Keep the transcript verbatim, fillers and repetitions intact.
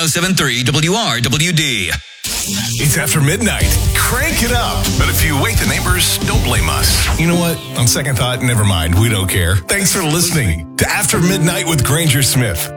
oh seven point three W R W D. It's after midnight. Crank it up. But if you wake the neighbors, don't blame us. You know what? On second thought, never mind. We don't care. Thanks for listening to After Midnight with Granger Smith.